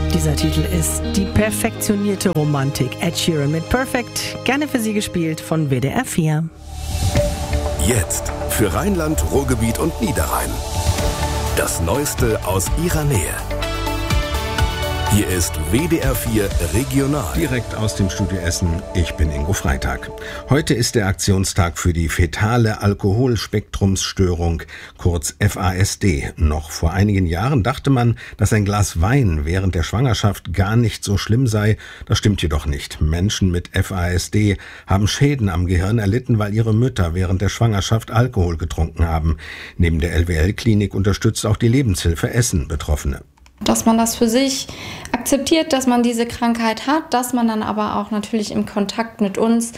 Dieser Titel ist die perfektionierte Romantik. Ed Sheeran mit Perfect, gerne für Sie gespielt von WDR 4. Jetzt für Rheinland, Ruhrgebiet und Niederrhein. Das Neueste aus Ihrer Nähe. Hier ist WDR 4 Regional. Direkt aus dem Studio Essen, ich bin Ingo Freitag. Heute ist der Aktionstag für die fetale Alkoholspektrumsstörung, kurz FASD. Noch vor einigen Jahren dachte man, dass ein Glas Wein während der Schwangerschaft gar nicht so schlimm sei. Das stimmt jedoch nicht. Menschen mit FASD haben Schäden am Gehirn erlitten, weil ihre Mütter während der Schwangerschaft Alkohol getrunken haben. Neben der LWL-Klinik unterstützt auch die Lebenshilfe Essen Betroffene. Dass man das für sich akzeptiert, dass man diese Krankheit hat, dass man dann aber auch natürlich im Kontakt mit uns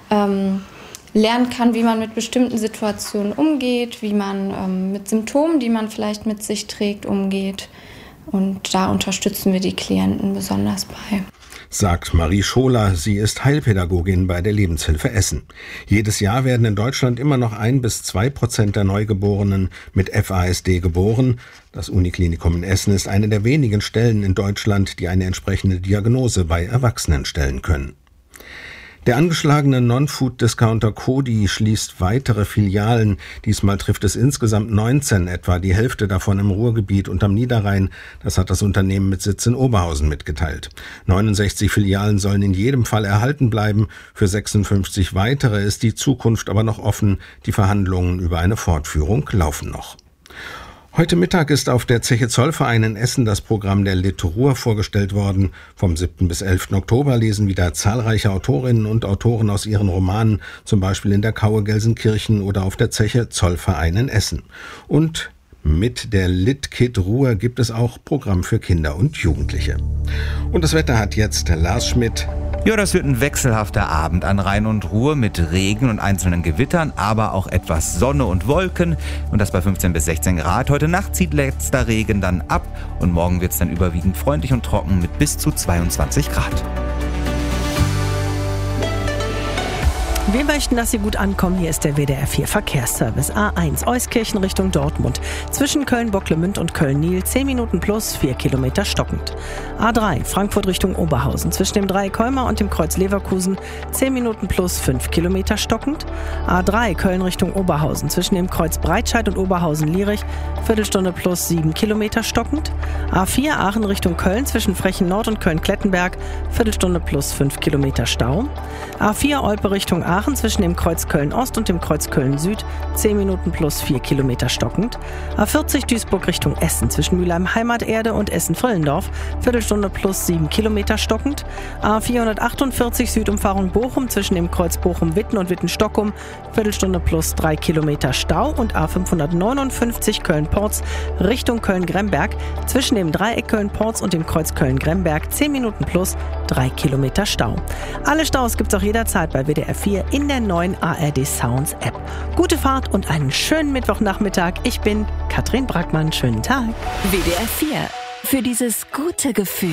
lernen kann, wie man mit bestimmten Situationen umgeht, wie man mit Symptomen, die man vielleicht mit sich trägt, umgeht. Und da unterstützen wir die Klienten besonders bei. Sagt Marie Scholer. Sie ist Heilpädagogin bei der Lebenshilfe Essen. Jedes Jahr werden in Deutschland immer noch 1-2% der Neugeborenen mit FASD geboren. Das Uniklinikum in Essen ist eine der wenigen Stellen in Deutschland, die eine entsprechende Diagnose bei Erwachsenen stellen können. Der angeschlagene Non-Food-Discounter Coty schließt weitere Filialen. Diesmal trifft es insgesamt 19, etwa die Hälfte davon im Ruhrgebiet und am Niederrhein. Das hat das Unternehmen mit Sitz in Oberhausen mitgeteilt. 69 Filialen sollen in jedem Fall erhalten bleiben. Für 56 weitere ist die Zukunft aber noch offen. Die Verhandlungen über eine Fortführung laufen noch. Heute Mittag ist auf der Zeche Zollverein in Essen das Programm der Literatur vorgestellt worden. Vom 7. bis 11. Oktober lesen wieder zahlreiche Autorinnen und Autoren aus ihren Romanen, zum Beispiel in der Kaue Gelsenkirchen oder auf der Zeche Zollverein in Essen. Und mit der Lit-Kit Ruhr gibt es auch Programm für Kinder und Jugendliche. Und das Wetter hat jetzt Lars Schmidt. Ja, das wird ein wechselhafter Abend an Rhein und Ruhr mit Regen und einzelnen Gewittern, aber auch etwas Sonne und Wolken und das bei 15 bis 16 Grad. Heute Nacht zieht letzter Regen dann ab und morgen wird es dann überwiegend freundlich und trocken mit bis zu 22 Grad. Wir möchten, dass Sie gut ankommen. Hier ist der WDR 4 Verkehrsservice. A1 Euskirchen Richtung Dortmund. Zwischen Köln-Bocklemünd und Köln-Niel 10 Minuten plus 4 Kilometer stockend. A3 Frankfurt Richtung Oberhausen. Zwischen dem Dreieck Colmar und dem Kreuz Leverkusen 10 Minuten plus 5 Kilometer stockend. A3 Köln Richtung Oberhausen. Zwischen dem Kreuz Breitscheid und Oberhausen-Lierich Viertelstunde plus 7 Kilometer stockend. A4 Aachen Richtung Köln. Zwischen Frechen Nord und Köln-Klettenberg Viertelstunde plus 5 Kilometer Stau. A4 Olpe Richtung Aachen zwischen dem Kreuz Köln-Ost und dem Kreuz Köln-Süd 10 Minuten plus 4 Kilometer stockend. A40 Duisburg Richtung Essen zwischen Mülheim Heimaterde und Essen-Völlendorf Viertelstunde plus 7 Kilometer stockend. A448 Südumfahrung Bochum zwischen dem Kreuz Bochum-Witten und Witten-Stockum Viertelstunde plus 3 Kilometer Stau und A559 Köln-Porz Richtung Köln-Gremberg zwischen dem Dreieck Köln-Porz und dem Kreuz Köln-Gremberg 10 Minuten plus 3 Kilometer Stau. Alle Staus gibt's auch jederzeit bei WDR 4 in der neuen ARD Sounds App. Gute Fahrt und einen schönen Mittwochnachmittag. Ich bin Katrin Brackmann. Schönen Tag. WDR 4. Für dieses gute Gefühl.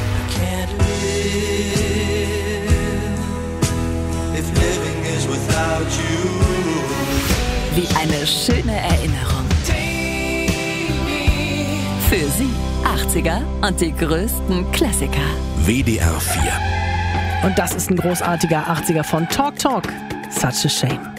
Wie eine schöne Erinnerung. Für Sie 80er und die größten Klassiker. WDR 4. Und das ist ein großartiger 80er von Talk Talk. Such a Shame.